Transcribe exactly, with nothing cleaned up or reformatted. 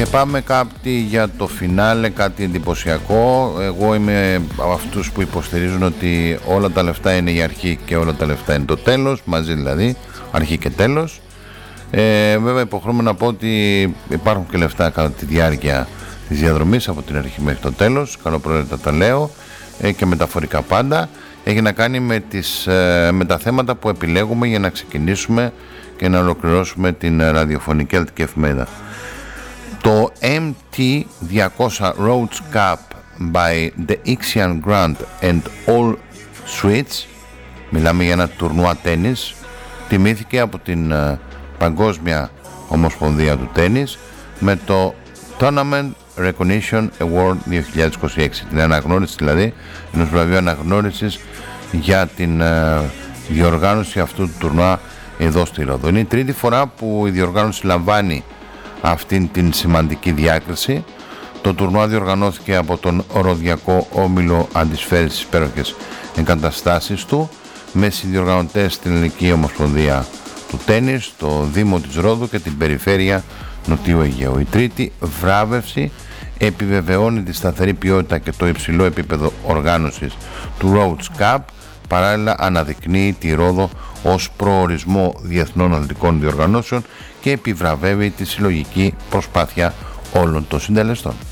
Και πάμε κάτι για το φινάλε, κάτι εντυπωσιακό. Εγώ είμαι από αυτούς που υποστηρίζουν ότι όλα τα λεφτά είναι η αρχή και όλα τα λεφτά είναι το τέλος, μαζί δηλαδή, αρχή και τέλος. Ε, βέβαια υποχρεώμαι να πω ότι υπάρχουν και λεφτά κατά τη διάρκεια της διαδρομής από την αρχή μέχρι το τέλος. Καλοπροαίρετα τα λέω, ε, και μεταφορικά πάντα. Έχει να κάνει με, τις, ε, με τα θέματα που επιλέγουμε για να ξεκινήσουμε και να ολοκληρώσουμε την ραδιοφωνική αλτική εφημερίδα. Το εμ τι διακόσια Rhodes Cup by the Ixian Grand and All Sweets, μιλάμε για ένα τουρνουά τένις, τιμήθηκε από την uh, Παγκόσμια Ομοσπονδία του Τένις με το Tournament Recognition Award δύο χιλιάδες είκοσι έξι, την αναγνώριση δηλαδή, ενός βραβείου αναγνώρισης για την uh, διοργάνωση αυτού του τουρνουά εδώ στη Ρόδο. Είναι η τρίτη φορά που η διοργάνωση λαμβάνει αυτήν την σημαντική διάκριση. Το τουρνουά διοργανώθηκε από τον Ροδιακό Όμιλο Αντισφαίρησης στις υπέροχες εγκαταστάσεις του, με συνδιοργανωτές την Ελληνική Ομοσπονδία του Τένις, το Δήμο της Ρόδου και την Περιφέρεια Νοτιού Αιγαίου. Η τρίτη βράβευση επιβεβαιώνει τη σταθερή ποιότητα και το υψηλό επίπεδο οργάνωσης του Rhodes Cup, παράλληλα αναδεικνύει τη Ρόδο ως προορισμό διεθνών αθλητικών διοργανώσεων και επιβραβεύει τη συλλογική προσπάθεια όλων των συντελεστών.